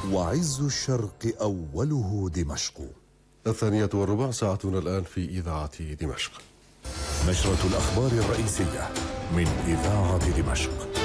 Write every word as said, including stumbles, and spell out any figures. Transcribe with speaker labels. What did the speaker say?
Speaker 1: وعز الشرق أوله دمشق.
Speaker 2: الثانية والربع، ساعتنا الآن في إذاعة دمشق.
Speaker 1: نشرة الأخبار الرئيسية من إذاعة دمشق.